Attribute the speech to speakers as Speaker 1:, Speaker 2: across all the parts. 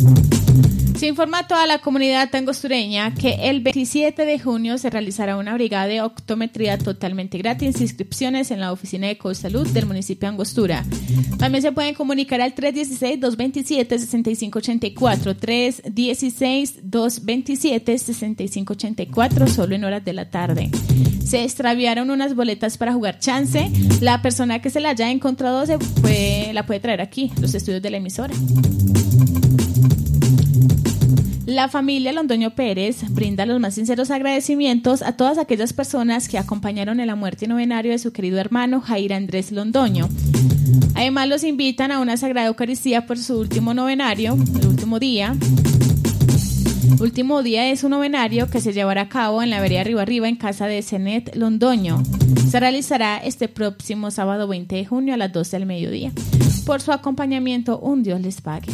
Speaker 1: Se informa a toda la comunidad angostureña que el 27 de junio se realizará una brigada de optometría totalmente gratis. Inscripciones en la oficina de Ecosalud del municipio de Angostura. También se pueden comunicar al 316-227-6584, 316-227-6584, solo en horas de la tarde. Se extraviaron unas boletas para jugar chance. La persona que se la haya encontrado la puede traer aquí, los estudios de la emisora. La familia Londoño Pérez brinda los más sinceros agradecimientos a todas aquellas personas que acompañaron en la muerte y novenario de su querido hermano Jair Andrés Londoño. Además, los invitan a una sagrada Eucaristía por su último novenario, el último día de su novenario, que se llevará a cabo en la vereda Río Arriba en casa de Zenet Londoño. Se realizará este próximo sábado 20 de junio a las 12 del mediodía. Por su acompañamiento, un Dios les pague.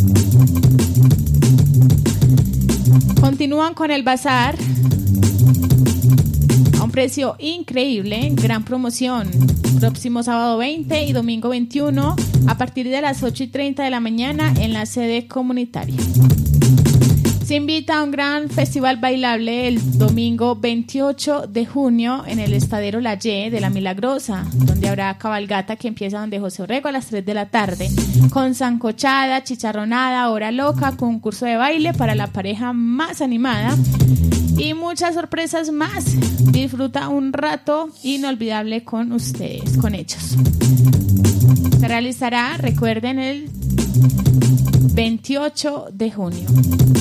Speaker 1: Continúan con el bazar a un precio increíble, gran promoción. Próximo sábado 20 y domingo 21 a partir de las 8:30 de la mañana en la sede comunitaria. Se invita a un gran festival bailable el domingo 28 de junio en el Estadero La Y de La Milagrosa, donde habrá cabalgata que empieza donde José Orrego a las 3 de la tarde, con sancochada, chicharronada, hora loca, concurso de baile para la pareja más animada y muchas sorpresas más. Disfruta un rato inolvidable con ustedes, con ellos. Se realizará, recuerden, el 28 de junio.